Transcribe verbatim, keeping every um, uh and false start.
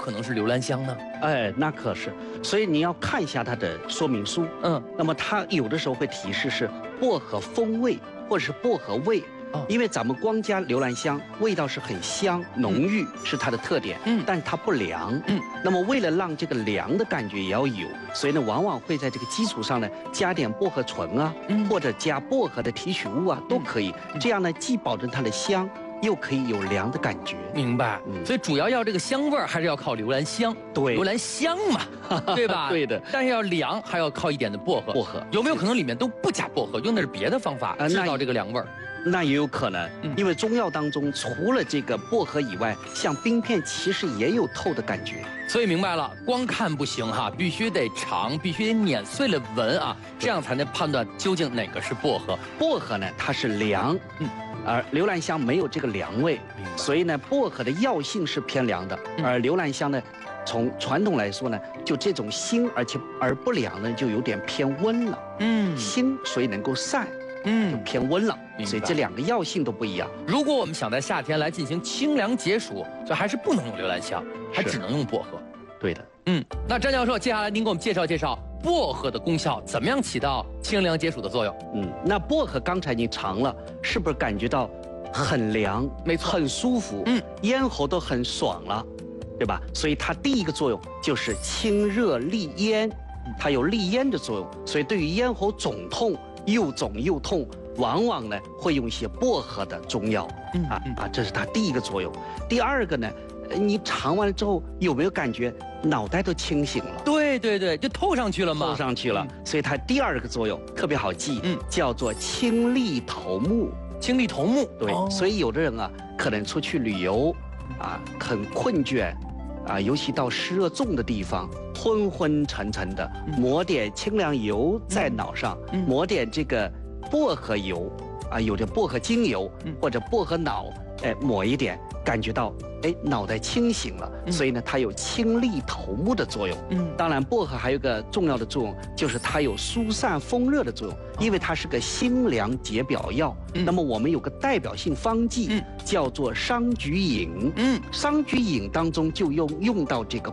可能是留兰香呢？ 哎，那可是，所以你要看一下它的说明书。 嗯， 那么它有的时候会提示是薄荷风味或者是薄荷味。哦，因为咱们光加留兰香，味道是很香浓郁，嗯、是它的特点。嗯，但它不凉。嗯，那么为了让这个凉的感觉也要有，所以呢，往往会在这个基础上呢加点薄荷醇啊，嗯、或者加薄荷的提取物啊，都可以。嗯、这样呢，既保证它的香，又可以有凉的感觉。 明白。嗯，所以主要要这个香味儿，还是要靠留兰香。 对， 留兰香嘛，对吧？ 对的。 但是要凉，还要靠一点的薄荷。 薄荷有没有可能里面都不加薄荷，用的是别的方法制造这个凉味儿？ 那也有可能，因为中药当中除了这个薄荷以外，像冰片其实也有透的感觉。 所以明白了，光看不行哈，必须得尝，必须得碾碎了闻啊，这样才能判断究竟哪个是薄荷。 薄荷呢，它是凉，嗯，而留兰香没有这个凉味，所以呢，薄荷的药性是偏凉的，而留兰香呢，从传统来说呢，就这种辛而且而不凉呢，就有点偏温了。嗯，辛所以能够散。嗯，就偏温了，所以这两个药性都不一样。 如果我们想在夏天来进行清凉解暑，所以还是不能用留兰香，还只能用薄荷。 对的， 嗯，那张教授，接下来您给我们介绍介绍薄荷的功效，怎么样起到清凉解暑的作用？ 嗯，那薄荷刚才你尝了，是不是感觉到很凉？ 没错， 很舒服，嗯，咽喉都很爽了，对吧？所以它第一个作用就是清热利咽，它有利咽的作用，所以对于咽喉肿痛。又肿又痛，往往呢会用一些薄荷的中药，嗯啊啊，这是它第一个作用。第二个呢，你尝完了之后有没有感觉脑袋都清醒了？ 对对对，就透上去了嘛， 透上去了。嗯、所以它第二个作用特别好记，嗯，叫做清利头目。 清利头目， 对。哦、所以有的人啊，可能出去旅游，啊，很困倦。啊，尤其到湿热重的地方，昏昏沉沉的，抹点清凉油在脑上，嗯、抹点这个薄荷油，啊，有点薄荷精油、嗯、或者薄荷脑，哎，抹一点，感觉到哎脑袋清醒了，嗯、所以呢，它有清利头目的作用。嗯，当然薄荷还有一个重要的作用，就是它有疏散风热的作用，因为它是个辛凉解表药。嗯、那么我们有个代表性方剂，嗯、叫做桑菊饮。嗯，桑菊饮当中就用用到这个